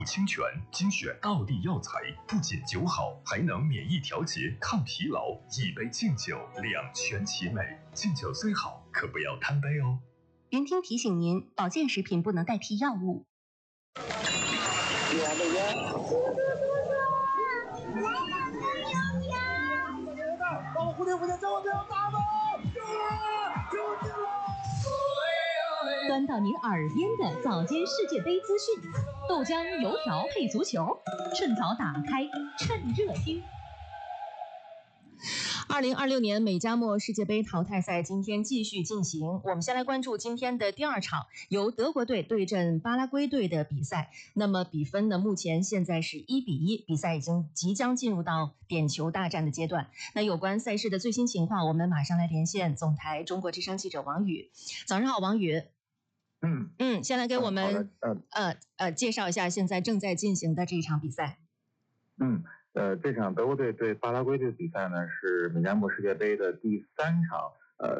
清泉精选道地药材，不仅酒好，还能免疫调节、抗疲劳。一杯敬酒，两全其美。敬酒虽好，可不要贪杯哦。 云听提醒您，保健食品不能代替药物。 帮我蝴蝶，叫我不要打我！救我！救我！ 端到您耳边的早间世界杯资讯，豆浆油条配足球，趁早打开，趁热听。2026年美加墨世界杯淘汰赛今天继续进行，我们先来关注今天的第二场，由德国队对阵巴拉圭队的比赛。那么比分呢，目前现在是1-1，比赛即将进入到点球大战的阶段。那有关赛事的最新情况，我们马上来连线总台中国之声记者王宇。早上好，王宇。先来给我们介绍一下现在正在进行的这一场比赛。 这场德国队对巴拉圭队比赛呢，是美加墨世界杯的第3场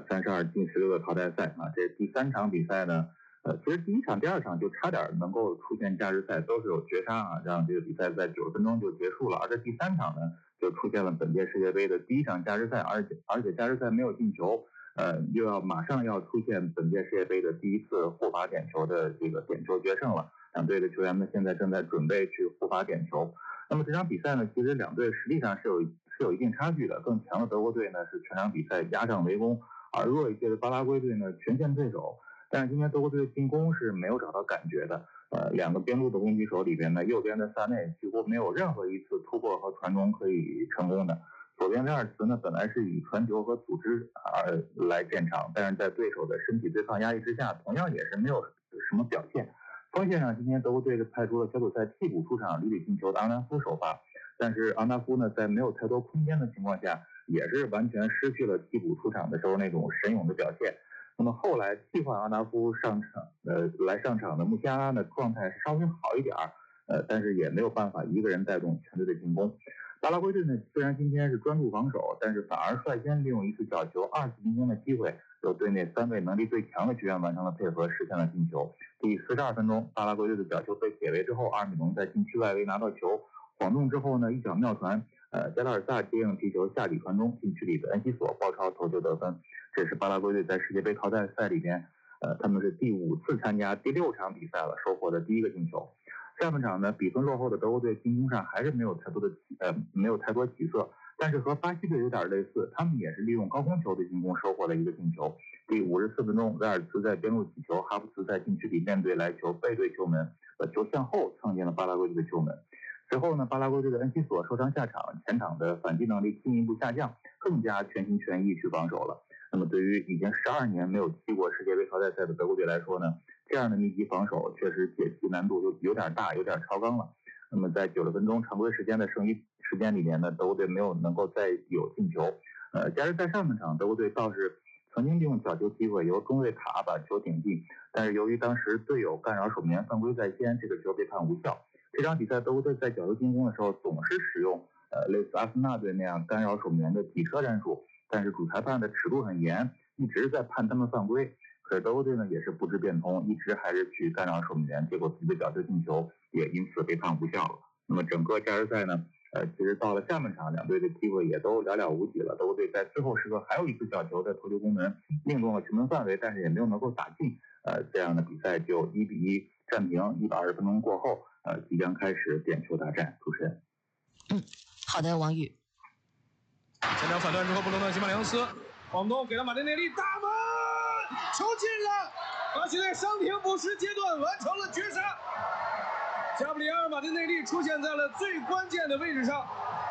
32进16的淘汰赛啊。这第3场比赛呢，其实第1场、第2场就差点能够出现加时赛，都是有绝杀啊，让这个比赛在90分钟就结束了。而这第3场呢，就出现了本届世界杯的第1场加时赛，而且加时赛没有进球，又马上要出现本届世界杯的第1次互罚点球的这个点球决胜了。两队的球员们现在正在准备去互罚点球。那么这场比赛呢，其实两队实力上是有一定差距的。更强的德国队呢是全场比赛压上围攻，而弱一些的巴拉圭队呢全线对手。但是今天德国队的进攻是没有找到感觉的。两个边路的攻击手里边呢，右边的萨内几乎没有任何一次突破和传中可以成功的。左边威尔茨呢本来是以传球和组织来建场，但是在对手的身体对抗压力之下，同样也是没有什么表现。锋线上，今天德国队是派出了小组赛替补出场屡屡进球的昂纳夫首发，但是昂纳夫呢，在没有太多空间的情况下，也是完全失去了替补出场的时候那种神勇的表现。那么后来替换昂纳夫上场的穆西亚拉呢，状态是稍微好一点但是也没有办法一个人带动全队的进攻。巴拉圭队呢，虽然今天是专注防守，但是反而率先利用一次角球2次进攻的机会，由队内3位能力最强的球员完成了配合，实现了进球。第42分钟，巴拉圭队的角球被解围之后，阿尔米隆在禁区外围拿到球，晃动之后呢，一脚妙传，加拉尔萨接应皮球下底传中，禁区里的恩西索包抄头球得分。这是巴拉圭队在世界杯淘汰赛里边，他们是第5次参加第6场比赛了，收获的第1个进球。下半场呢，比分落后的德国队进攻上还是没有太多起色，但是和巴西队有点类似，他们也是利用高空球的进攻收获了1个进球。第54分钟，威尔茨在边路起球，哈弗茨在禁区里面对来球，背对球门，把球向后蹭进了巴拉圭队的球门。之后呢，巴拉圭队的恩西索受伤下场，前场的反击能力进一步下降，更加全心全意去防守了。那么对于已经12年没有踢过世界杯淘汰赛的德国队来说呢，这样的密集防守确实解题难度就有点大，有点超纲了。那么在90分钟常规时间的剩余时间里面呢，德国队没有能够再有进球。加时赛上半场，德国队倒是曾经利用角球机会由中卫塔把球顶进，但是由于当时队友干扰守门员犯规在先，这个球被判无效。这场比赛德国队在角球进攻的时候总是使用类似阿森纳队那样干扰守门员的底车战术，但是主裁判的尺度很严，一直在判他们犯规。可是德国队呢也是不知变通，一直还是去干扰守门员，结果自己的角球进球也因此被判无效了。那么整个加时赛呢，其实到了下半场，两队的机会也都寥寥无几了。德国队在最后时刻还有一次角球在头球攻门，命中了球门范围，但是也没有能够打进。这样的比赛就1-1战平。120分钟过后，即将开始点球大战。主持人， 好的，王宇。 前场反断之后，布鲁诺·西马良斯晃动给了马丁内利，大门球进了，巴西队伤停补时阶段完成了绝杀。加布里埃尔·马丁内利出现在了最关键的位置上，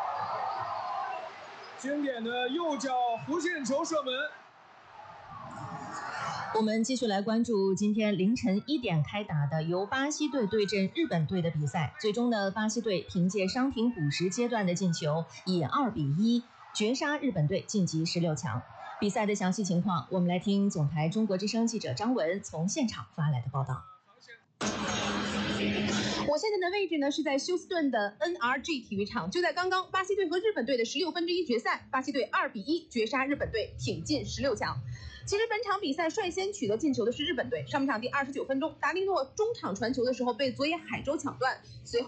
经典的右脚弧线球射门。 我们继续来关注今天凌晨1点开打的由巴西队对阵日本队的比赛。最终呢，巴西队凭借伤停补时阶段的进球，以2-1绝杀日本队晋级16强。比赛的详细情况，我们来听总台中国之声记者张文从现场发来的报道。 我现在的位置呢是在休斯顿的 NRG 体育场。就在刚刚，巴西队和日本队的16分之一决赛，巴西队2-1绝杀日本队，挺进16强。其实本场比赛率先取得进球的是日本队。上半场第29分钟，达利诺中场传球的时候被佐野海洲抢断，随后